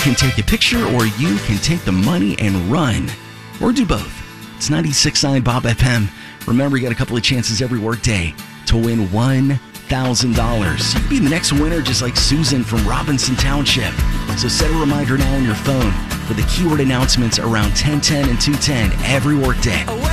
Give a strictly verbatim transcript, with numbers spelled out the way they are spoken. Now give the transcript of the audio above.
can take a picture or you can take the money and run. Or do both. It's ninety-six point nine Bob F M. Remember, you got a couple of chances every workday to win one thousand dollars. You could be the next winner just like Susan from Robinson Township. So set a reminder now on your phone for the keyword announcements around ten ten and two ten every workday.